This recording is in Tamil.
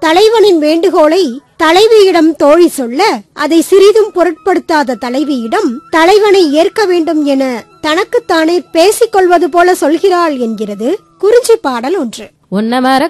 தலைவனின் வேண்டுகோளை தலைவியிடம் தோழி சொல்ல, அதை சிறிதும் பொருட்படுத்தாத தலைவியிடம் தலைவனை ஏற்க வேண்டும் என தனக்குத்தானே பேசிக்கொள்வது போல சொல்கிறாள் என்கிறது குறிஞ்சி பாடல் ஒன்று. உன்ன மாற